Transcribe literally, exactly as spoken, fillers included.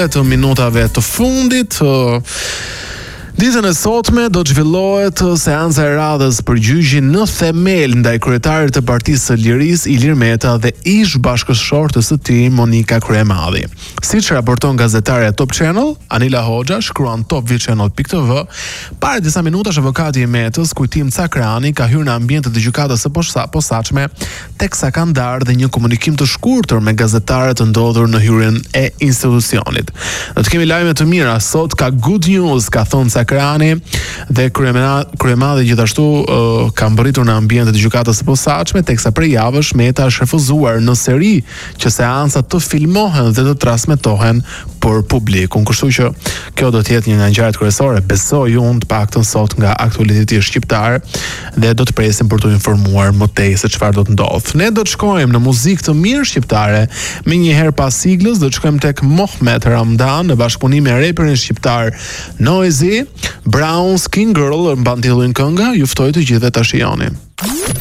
të minutave të fundit. Ditën e sotme do të zhvillohet seanca e radhës për gjyqin në themel ndaj kryetarit të Partisë së Lirisë Ilir Meta dhe ish bashkëshortës së tij Monika Kryemadhi. Siç raporton gazetarja Top Channel, Anila Hoxha shkruan top v channel pikë t v, para disa minutash avokati i Metës, Kujtim Cakrani, ka hyrë në ambientet e gjykatës së posaçme, teksa ka ndarë dhe një komunikim të shkurtër me gazetarët të ndodhur në hyrjen e institucionit. Do të kemi lajme të mira sot, ka good news, ka thonë Cakrani, dhe Kryemadhi gjithashtu uh, ka mbërritur në ambientet e gjykatës së posaçme, teksa prej javësh Meta është refuzuar në seri që seancat të filmohen dhe të transmetohen për publikun. Kështu që kjo do të jetë një nga ngjarjet kryesore, besoj unë, të paktën sot nga aktualiteti shqiptar, dhe do të presim për të informuar më tej se çfarë do të ndodhë. Ne do të shkojmë në muzikë të mirë shqiptare, me një herë pas siglës do të shkojmë tek Mohamed Ramdan në bashkëpunim me reperin shqiptar Noisy, Brown Skin Girl mban titullin kënga, ju ftoj të gjithë ta shijoni.